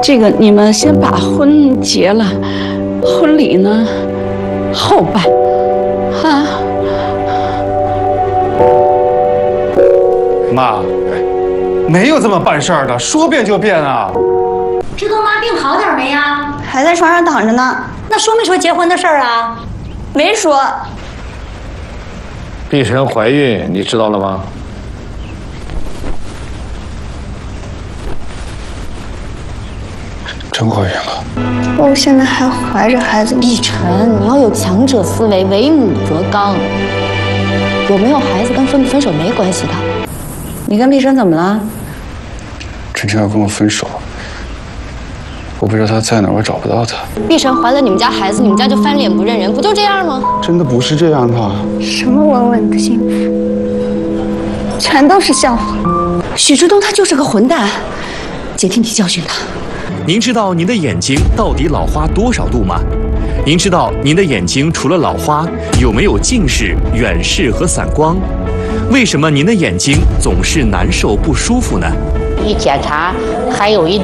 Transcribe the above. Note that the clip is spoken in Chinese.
这个你们先把婚结了，婚礼呢后办，啊。 妈，没有这么办事儿的，说变就变啊！ 知道妈病好点没呀？ 还在床上躺着呢。 那说没说结婚的事儿啊？ 没说。 碧晨怀孕，你知道了吗？ 真怀孕了。 我现在还怀着孩子。 碧晨，你要有强者思维，为母则刚。有没有孩子跟分不分手没关系的。 你跟碧晨怎么了？ 真正要跟我分手，我不知道他在哪儿，我找不到他。 碧晨怀了你们家孩子，你们家就翻脸不认人，不就这样吗？ 真的不是这样的。 什么稳稳的幸福，全都是笑话。 许志东他就是个混蛋，姐替你教训他。 您知道您的眼睛到底老花多少度吗？您知道您的眼睛除了老花，有没有近视、远视和散光？为什么您的眼睛总是难受不舒服呢？ 一检查还有一